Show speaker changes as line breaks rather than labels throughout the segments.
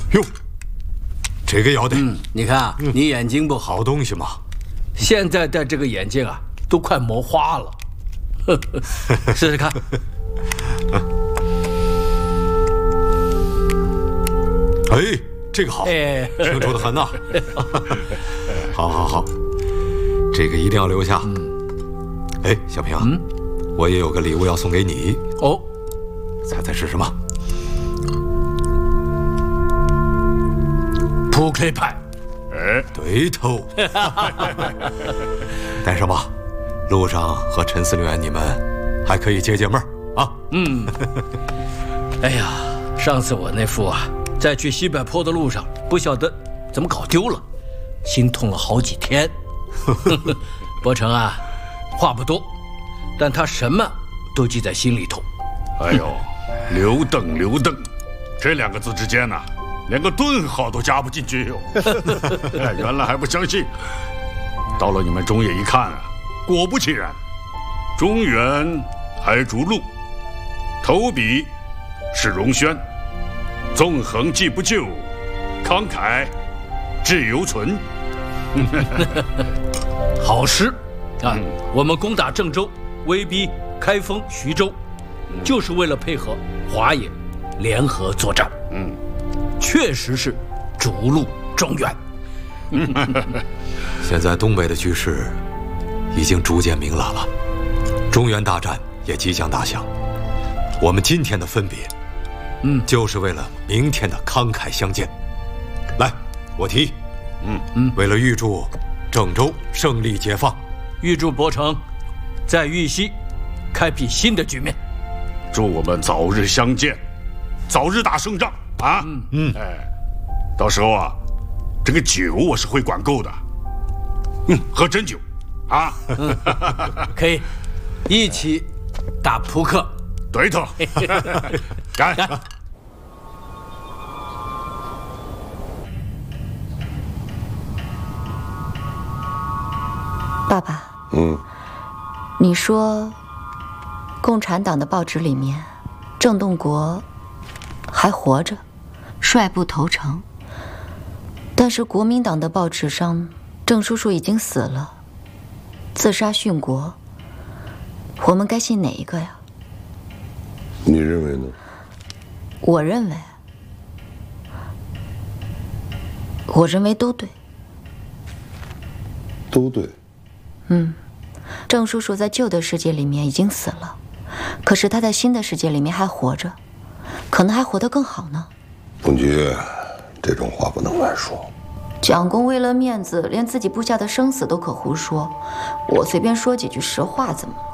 哟，这个要得。
你看啊，你眼睛不好，
好东西嘛。
现在戴这个眼镜啊，都快磨花了。试试看。
哎，这个好，清楚的很呐。好好好，这个一定要留下。哎，小平，我也有个礼物要送给你。
哦，
猜猜是什么？
扑克牌。
哎，对头。带上吧，路上和陈司令员你们还可以解解闷儿啊。
哎呀，上次我那副啊，在去西柏坡的路上，不晓得怎么搞丢了，心痛了好几天。伯承啊，话不多，但他什么都记在心里头。
哎呦，刘邓刘邓，这2个字之间呢，连个顿号都加不进去哟。原来还不相信，到了你们中野一看啊，果不其然，中原还逐鹿，投笔是荣轩，纵横既不就，慷慨志犹存。
好诗啊！我们攻打郑州，威逼开封、徐州，就是为了配合华野联合作战。确实是逐鹿中原。
现在东北的局势已经逐渐明朗了，中原大战也即将打响。我们今天的分别，就是为了明天的慷慨相见。来，我提议，为了预祝郑州胜利解放，
预祝伯承在玉溪开辟新的局面，
祝我们早日相见，早日打胜仗啊！哎，到时候啊，这个酒我是会管够的，喝真酒啊！
可以一起打扑克。
对头，干！
爸爸，你说，共产党的报纸里面，郑洞国还活着，率部投诚；但是国民党的报纸上，郑叔叔已经死了，自杀殉国。我们该信哪一个呀？
你认为呢？
我认为都对。
都对。
郑叔叔在旧的世界里面已经死了，可是他在新的世界里面还活着，可能还活得更好呢。
凤菊，这种话不能乱说。
蒋公为了面子，连自己部下的生死都可胡说，我随便说几句实话怎么了？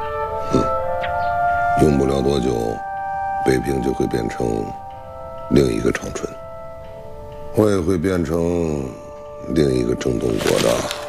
用不了多久，北平就会变成另一个长春，我也会变成另一个郑洞国的。